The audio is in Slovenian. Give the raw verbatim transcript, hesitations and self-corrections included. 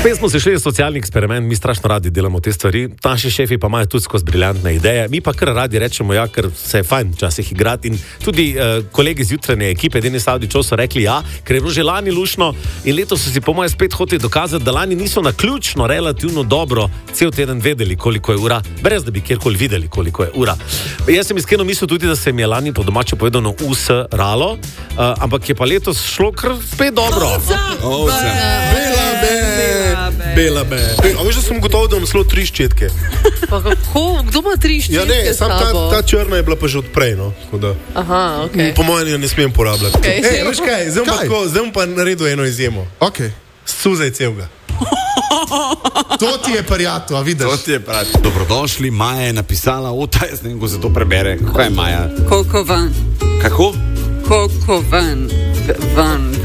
Spet smo se šli v socialni eksperiment, mi strašno radi delamo te stvari, naši šefi pa imajo tudi skozi briljantne ideje, mi pa kar radi rečemo, ja, ker se je fajn včasih igrati in tudi uh, kolegi z jutranje ekipe Denis Avdićov so rekli ja, ker je bilo že lani lušno in letos so si po moje spet hoteli dokazati, da lani niso naključno relativno dobro cel teden vedeli, koliko je ura, brez da bi kjerkoli videli, koliko je ura. Jaz sem iskreno mislil tudi, da se mi je lani po domače povedano usralo, uh, ampak je pa letos šlo kar spet dobro. Ovca. Bela be. Bela be. A veš, da sem gotov, da imam slo tri ščetke. Pa kako? Kdo ima tri ščetke? Ja ne, sam ta, ta črna je bila pa že odprej, no. Da, aha, okej. Okay. Po mojem ne smem porabljati. Okay. Ej, veš kaj, zdaj bom pa, tako, zdaj bom pa naredil eno izjemo. Okay. Suzaj celega. To ti je prijatelj, a vidiš? To ti je prijatelj. Dobrodošli, Maja je napisala, ota, jaz ne vem, ko se to prebere. Kako je Maja? Koliko van? Kako? Koliko van? Van.